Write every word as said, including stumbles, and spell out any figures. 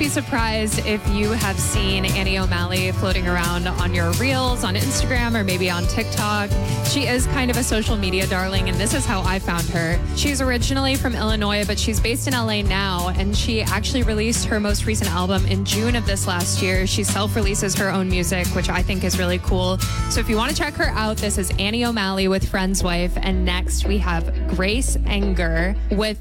be surprised if you have seen Annie O'Malley floating around on your reels on Instagram or maybe on TikTok. She is kind of a social media darling, and this is how I found her. She's originally from Illinois, but she's based in L A now, and she actually released her most recent album in June of this last year. She self-releases her own music, which I think is really cool. So if you want to check her out, this is Annie O'Malley with Friend's Wife, and next we have Grace Enger with